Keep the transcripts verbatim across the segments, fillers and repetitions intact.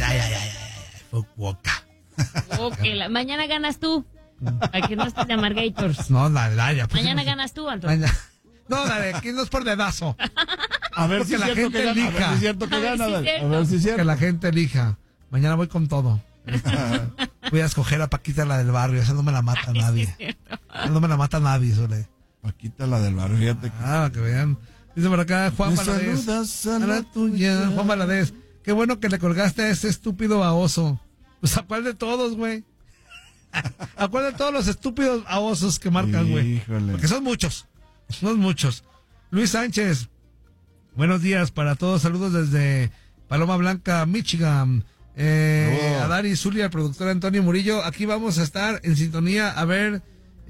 ay, ay, ay, ay, Fukuoka. Ok, la, mañana ganas tú. Para que no estés de Amargators. No, dale, dale. Pues, mañana no, ganas tú, Antonio. Mañana. No, dale, aquí no es por dedazo. A ver si la es gente que elija. gana, a ver si es cierto que A ver gana, si es dale. cierto. A ver si es Que cierto. la gente elija. Mañana voy con todo. Voy a escoger a Paquita, la del barrio. Esa no me la mata nadie. Esa no me la mata nadie, Sole. Paquita, la del barrio, fíjate. Ah, que vean. Dice por acá Juan Me Valadez. saludas a A la la tuya. tuya. Juan Valadez. Qué bueno que le colgaste a ese estúpido baboso. Pues a cuál de todos, güey. ¿A cuál de todos los estúpidos babosos que marcan, güey? Híjole. Porque son muchos. Son muchos. Luis Sánchez. Buenos días para todos. Saludos desde Paloma Blanca, Michigan. Eh, Oh. A Dari Zulia, el productor Antonio Murillo. Aquí vamos a estar en sintonía a ver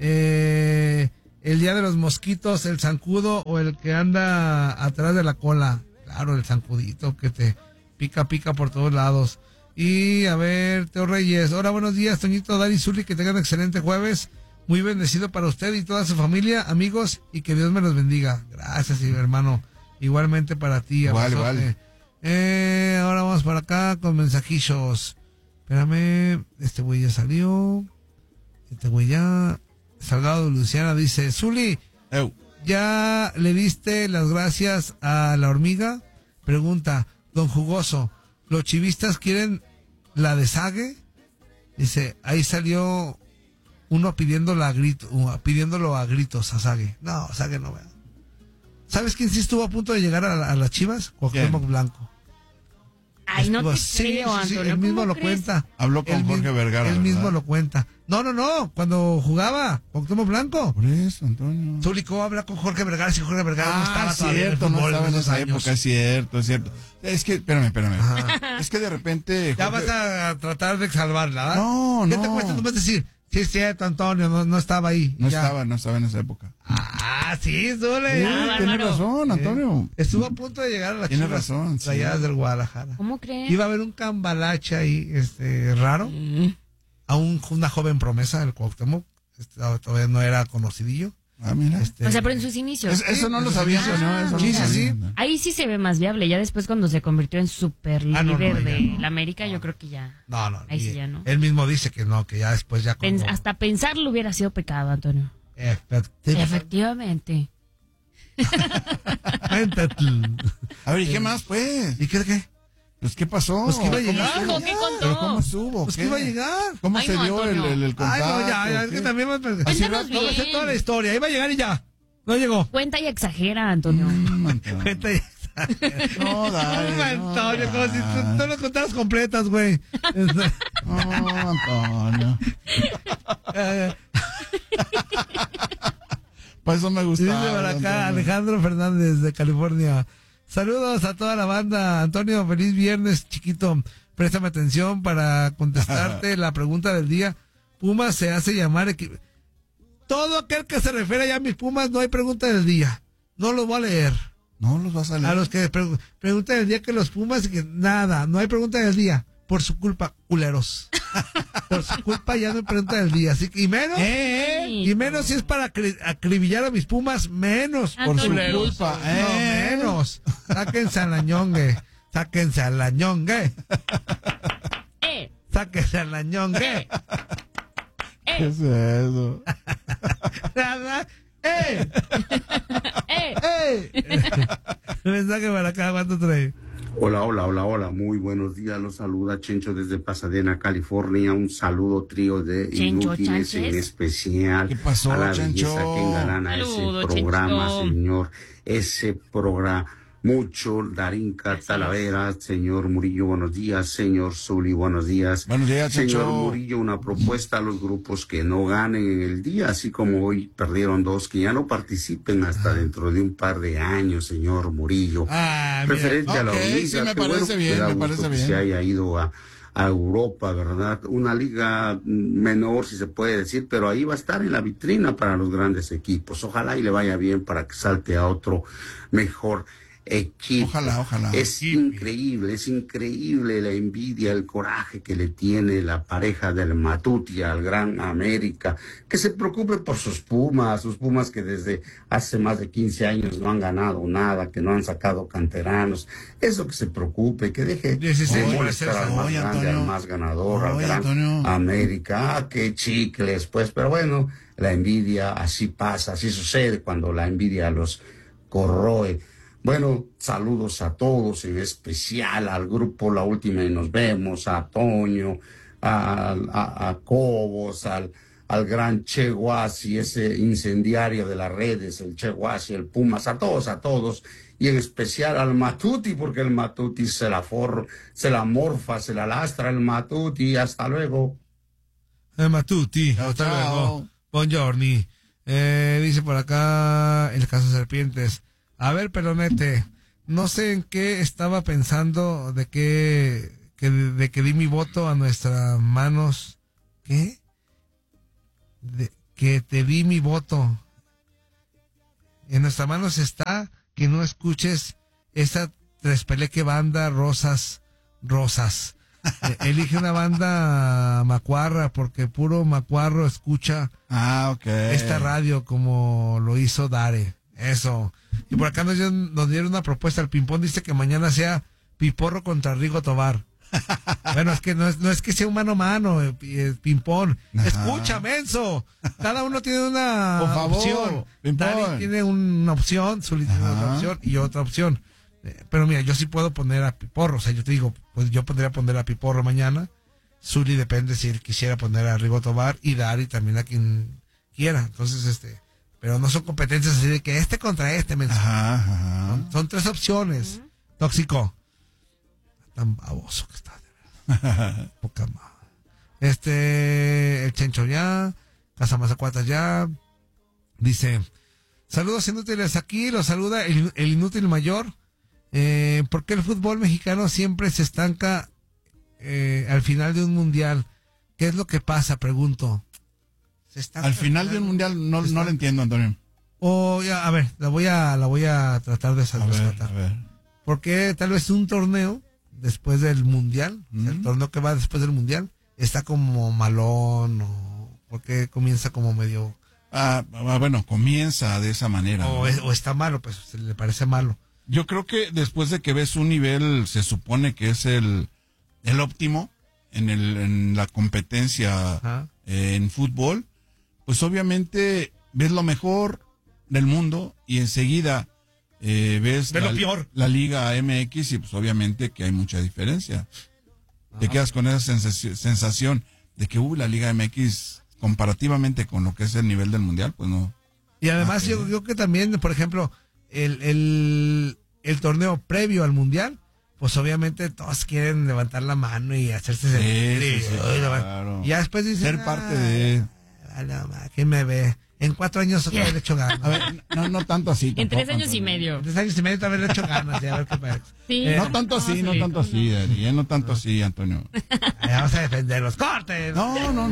eh, el día de los mosquitos, el zancudo o el que anda atrás de la cola. Claro, el zancudito que te pica, pica por todos lados. Y a ver, Teo Reyes. Hola, buenos días, Toñito, Dari Zuli. Que tengan un excelente jueves. Muy bendecido para usted y toda su familia, amigos, y que Dios me los bendiga. Gracias, hermano. Igualmente para ti. Igual, abrazote. igual. Eh, ahora vamos para acá con mensajillos. Espérame, este güey ya salió. Este güey ya. Salgado Luciana dice, Zuli, Eu. ¿ya le diste las gracias a la hormiga? Pregunta, don Jugoso, ¿los chivistas quieren la de Sague? Dice, ahí salió uno pidiéndolo a gritos, pidiéndolo a gritos a Sague. No, Sague no vea. ¿Sabes quién sí estuvo a punto de llegar a, a las Chivas? Cuauhtémoc Blanco. Ay, no Estuvo- te sí, creo, sí, sí, Antonio. él mismo ¿Cómo lo crees? cuenta. Habló con Él Jorge mismo- Vergara, Él mismo ¿verdad? lo cuenta. No, no, no, cuando jugaba Cuauhtémoc Blanco. Por eso, Antonio. Zulicó habla con Jorge Vergara, si Jorge Vergara no estaba Ah, todavía en el cierto, no fútbol estaba en esos esa años. época, es cierto, es cierto. Es que, espérame, espérame. Ajá. Es que de repente... Ya Jorge- vas a tratar de salvarla, ¿verdad? No, ¿Qué no. te cuesta nomás decir? Sí, es cierto, Antonio, no, no estaba ahí. No Ya. estaba, no estaba en esa época. Ah, sí, Zule. Sí, Ah, tiene bárbaro. razón, Antonio. Eh, Estuvo a punto de llegar a las Tiene Chivas razón, sí. Rayadas del Guadalajara. ¿Cómo crees? Iba a haber un cambalache ahí, este, raro, Mm. a un, una joven promesa del Cuauhtémoc, este, todavía no era conocidillo. Ah, mira. Este, O sea, pero en sus inicios. Es- eso no lo sabía, Sí, ¿no? Eso no sí, lo sí, sabía, sí. ¿no? Ahí sí se ve más viable. Ya después cuando se convirtió en super líder Ah, no, no, ya de no. la América, yo creo que ya. No, no. Ahí sí y ya no. Él mismo dice que no, que ya después ya como... Pens- hasta pensarlo hubiera sido pecado, Antonio. Efectivamente. Efectivamente. A ver, ¿y qué más, pues? ¿Y qué, qué? Pues, ¿qué pasó? Pues que iba a ¿Cómo llegar. estuvo? ¿Qué contó? ¿Pero cómo estuvo? Pues ¿Qué? que iba a llegar. ¿Cómo Ay, se no, dio el, Antonio. el, el contacto? Ay, no, ya, ya, es ¿Qué? que también... Así Cuéntanos rato, no sé bien. toda la historia. Iba a llegar y ya. No llegó. Cuenta y exagera, Antonio. Mm, Antonio. Cuenta y... No, dale, Ay, no, Antonio, como si tú, dale. tú las contaras completas, güey. Este, No, Antonio. eh, Por eso me gusta. Dice por acá Alejandro Fernández de California. Saludos a toda la banda. Antonio, feliz viernes, chiquito. Préstame atención para contestarte la pregunta del día. Pumas se hace llamar equi- todo aquel que se refiere ya a mis Pumas, no hay pregunta del día. No los voy a leer. No los vas a leer. A los que pre- preguntan del día que los Pumas y que nada, no hay pregunta del día. Por su culpa, culeros. Por su culpa ya no hay pregunta del día. Así que, y menos, ¿Eh? y menos si es para acri- acribillar a mis Pumas, menos. Por su Antonio. culpa, No, ¿eh? menos. Sáquense al añongue. Sáquense al añongue. Eh, Sáquense al añongue. ¿Qué eh, es eso? Nada. ¡Eh! eh. ¡Eh! Mensaje para acá, ¿cuánto trae? Hola, hola, hola, hola, muy buenos días, los saluda Chencho desde Pasadena, California, un saludo trío de Chencho inútiles, Sánchez. en especial ¿Qué pasó, a la Chencho? belleza que engalana Saludo, ese programa, Chencho. señor, ese programa, mucho, Darinka Así Talavera, señor Murillo, buenos días, señor Zuli, buenos días. Buenos días, Señor Chencho. Murillo, una propuesta a los grupos que no ganen en el día, así como hoy perdieron dos, que ya no participen hasta dentro de un par de años, señor Murillo. Ah, mira. Referente a la Ok, hormiga, sí, me qué parece bueno, bien, que da me gusto parece que bien. se haya ido a, a Europa, ¿verdad? Una liga menor, si se puede decir, pero ahí va a estar en la vitrina para los grandes equipos. Ojalá y le vaya bien para que salte a otro mejor. equipo. Ojalá, ojalá. Es increíble, es increíble la envidia, el coraje que le tiene la pareja del Matute al Gran América, que se preocupe por sus Pumas, sus Pumas que desde hace más de quince años no han ganado nada, que no han sacado canteranos. Eso que se preocupe, que deje dieciséis de goles, molestar al más oye, grande, Antonio. al más ganador, al Oye, Gran Antonio. América. Ah, qué chicles, pues, pero bueno, la envidia así pasa, así sucede cuando la envidia los corroe. Bueno, saludos a todos, en especial al grupo La Última y Nos Vemos, a Toño, a, a, a Cobos, al, al gran Che Guasi, ese incendiario de las redes, el Che Guasi, el Pumas, a todos, a todos, y en especial al Matute, porque el Matute se la for, se la morfa, se la lastra el Matute. Hasta luego. El Matute, Chao, hasta chao. luego. Buongiorni. Eh, dice por acá el caso Serpientes. A ver, Pelonete, no sé en qué estaba pensando de que, que de que di mi voto a nuestras manos. ¿Qué? De, que te di mi voto. En nuestras manos está que no escuches esa trespeleque banda Rosas, Rosas. Eh, elige una banda macuarra porque puro macuarro escucha Ah, ok. esta radio como lo hizo Dare. Eso. Y por acá nos dieron, nos dieron una propuesta. El Pimpón dice que mañana sea Piporro contra Rigo Tobar. Bueno, es que no es, no es que sea un mano a mano, eh, eh, Pimpón. Ajá. Escucha, menso. Cada uno tiene una Por favor, opción. Pimpón. Dare tiene una opción, Zuli tiene Ajá. otra opción y otra opción. Eh, pero mira, yo sí puedo poner a Piporro. O sea, yo te digo, pues yo podría poner a Piporro mañana. Zuli depende si él quisiera poner a Rigo Tobar y Dari también a quien quiera. Entonces, este, pero no son competencias así de que este contra este, menso. Ajá, ajá. Son, son tres opciones. Tóxico. Tan baboso que está, de verdad. Poca madre. Este, el Chencho ya, Casa Mazacuata ya. Dice, saludos inútiles aquí, los saluda el, el inútil mayor. Eh, ¿Por qué el fútbol mexicano siempre se estanca eh, al final de un mundial? ¿Qué es lo que pasa? Pregunto. ¿Se estanca Al final de un mundial no, Se no está- lo entiendo, Antonio. O ya, a ver, la voy a, la voy a tratar de A ver, a rescatar. ver. Porque tal vez un torneo después del mundial, o sea, el Mm. torneo que va después del mundial, está como malón, o porque comienza como medio, Ah, ah, bueno, comienza de esa manera. o, ¿no? es- o está malo, pues se le parece malo. Yo creo que después de que ves un nivel, se supone que es el, el óptimo en, el, en la competencia Ajá. eh, en fútbol, pues obviamente ves lo mejor del mundo y enseguida eh, ves Ve lo la, peor. la Liga M X y pues obviamente que hay mucha diferencia. Te quedas con esa sensación, sensación de que uh, la Liga M X comparativamente con lo que es el nivel del mundial, pues no. Y además Ah, yo sí. creo que también, por ejemplo, el, el, el torneo previo al mundial, pues obviamente todos quieren levantar la mano y hacerse sentir, sí, sí, y- y- claro. y ya después dicen, Ser parte de... "Ah, no, ma, ¿quién me ve? En cuatro años otra vez le echo ganas. A ver, no, no tanto así. En tampoco, tres años y Antonio. medio. En tres años y medio otra vez le echo ganas, ya a ver qué pasa. Sí. Eh, No tanto así, no sí, tanto ¿cómo así, no? Daddy, eh, no tanto así, Antonio. Vamos a defenderlos. ¡Corten! No, no,